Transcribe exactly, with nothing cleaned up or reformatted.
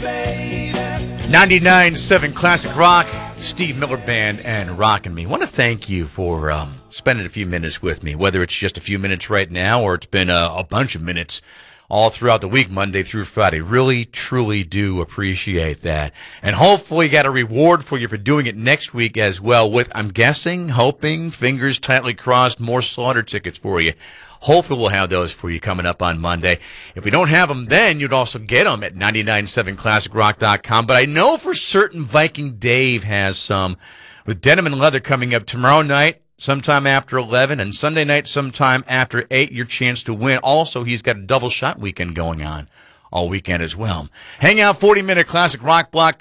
ninety-nine point seven Classic Rock, Steve Miller Band, and Rockin' Me. I want to thank you for um, spending a few minutes with me, whether it's just a few minutes right now or it's been a, a bunch of minutes all throughout the week, Monday through Friday. Really, truly do appreciate that. And hopefully got a reward for you for doing it next week as well with, I'm guessing, hoping, fingers tightly crossed, more Slaughter tickets for you. Hopefully we'll have those for you coming up on Monday. If we don't have them then, you'd also get them at ninety-nine point seven classic rock dot com. But I know for certain Viking Dave has some with Denim and Leather coming up tomorrow night, sometime after eleven, and Sunday night sometime after eight, your chance to win. Also, he's got a double shot weekend going on all weekend as well. Hang out forty-minute Classic Rock Block